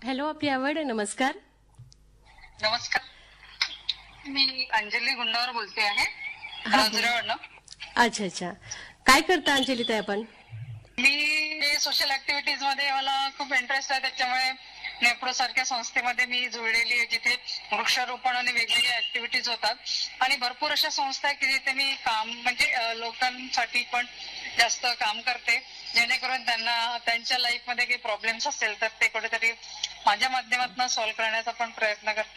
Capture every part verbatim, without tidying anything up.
Hello, आपली आवड आहे. नमस्कार. नमस्कार, मी अंजली गुंडावर बोलते आहे, हा, राजुरीवरनं. अच्छा अच्छा. काय करता अंजली ताई आपण? मी सोशल ऍक्टिव्हिटीज मध्ये मला खूप इंटरेस्ट आहे, त्याच्यामुळे नेप्रो सारख्या संस्थेमध्ये मी जुळलेली आहे, जिथे वृक्षारोपण आणि वेगवेगळ्या ऍक्टिव्हिटीज होतात. आणि भरपूर अशा संस्था आहे की जिथे मी काम म्हणजे अ, लोकांसाठी पण जास्त काम करते, जेणेकरून त्यांना त्यांच्या लाईफ मध्ये काही प्रॉब्लेम्स असेल तर ते कुठेतरी माझ्या माध्यमातून सॉल्व्ह करण्याचा पण प्रयत्न करते.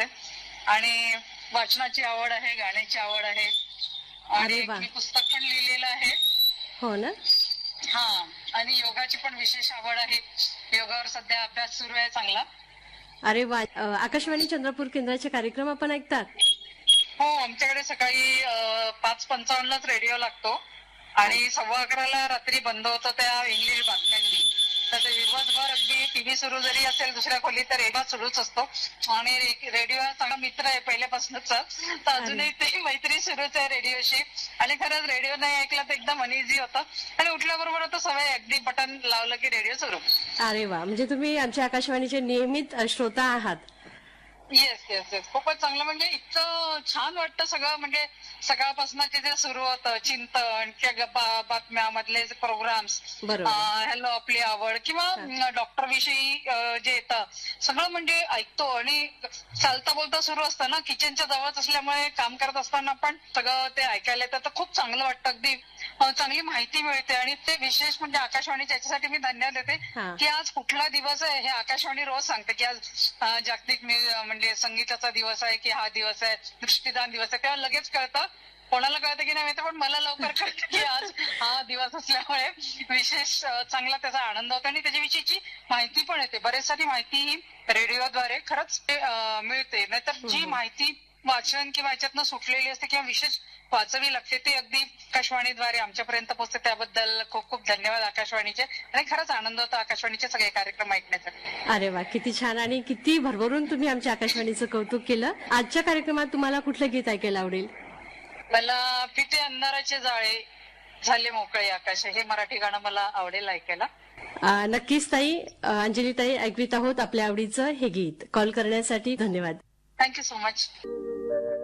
आणि वाचनाची आवड आहे, गाण्याची आवड आहे, आणि अरे एक वा. मी पुस्तक पण लिहिलेलं आहे. हो ना. हा, आणि योगाची पण विशेष आवड आहे. योगावर सध्या अभ्यास सुरू आहे चांगला. अरे वा. अ, आकाशवाणी चंद्रपूर केंद्राचे कार्यक्रम आपण ऐकतात? हो, आमच्याकडे सकाळी अ, पाच पंचावन्नलाच रेडिओ लागतो आणि सव्वा अकराला रात्री बंद होतं त्या इंग्लिश बातम्यांनी. तर ते दिवसभर अगदी टीव्ही सुरू जरी असेल दुसऱ्या खोलीत तर रेडिओ सुरूच असतो. आणि रे- रेडिओ हा चांगला मित्र आहे पहिल्यापासूनच, तर अजूनही ते मैत्री सुरूच आहे रेडिओशी. आणि खरंच रेडिओ नाही ऐकला तर एकदम अनइझी होतं, आणि उठल्याबरोबर आता सवय अगदी बटन लावलं की रेडिओ सुरू. अरे वा, म्हणजे तुम्ही आमच्या आकाशवाणीचे नियमित अ, श्रोता आहात. येस येस येस खूपच चांगलं. म्हणजे इतकं छान वाटतं सगळं, म्हणजे सकाळपासून जे सुरू होतं चिंतन किंवा बा- बातम्यामधले प्रोग्राम्स, बरोबर. हॅलो आपली आवड, किंवा डॉक्टर विषयी अ, जे येतं सगळं म्हणजे ऐकतो. आणि चालता बोलता सुरू असतं ना, किचनच्या जवळच असल्यामुळे काम करत असताना पण सगळं ते ऐकायला येतं, तर खूप चांगलं वाटतं. अगदी अ, चांगली माहिती मिळते. आणि ते विशेष म्हणजे आकाशवाणीच्या याच्यासाठी मी धन्यवाद देते हा. की आज कुठला दिवस आहे हे आकाशवाणी रोज सांगते, की आज अ, जागतिक म्यु- म्हणजे संगीताचा दिवस आहे, की हा दिवस आहे दृष्टीदान दिवस आहे. तेव्हा लगेच कळतं, कोणाला कळतं की नाही माहिती, पण मला लवकर कळतं की आज हा दिवस असल्यामुळे विशेष अ, चांगला त्याचा आनंद होतो. आणि त्याच्याविषयीची माहिती पण येते. बरेच सारी माहिती ही रेडिओद्वारे खरंच अ, मिळते. नाहीतर जी माहिती वाचन किंवा याच्यातनं सुटलेली असते किंवा विशेष वाचवी लागते ती अगदी आकाशवाणीद्वारे आमच्यापर्यंत पोहोचते. त्याबद्दल खूप खूप धन्यवाद आकाशवाणीचे. आणि खरंच आनंद होता आकाशवाणीचे सगळे कार्यक्रम ऐकण्याचा. अरे वा, किती छान आणि किती भरभरून तुम्ही आमच्या आकाशवाणीचं कौतुक केलं. आजच्या कार्यक्रमात तुम्हाला कुठलं गीत ऐकायला आवडेल? मला पिते अंधाराचे जाळे झाले मोकळे आकाश हे मराठी गाणं मला आवडेल ऐकायला. अ, नक्कीच ताई. अ, अंजली ताई, ऐकवीत आहोत आपल्या आवडीचं हे गीत. कॉल करण्यासाठी धन्यवाद. Thank you so much.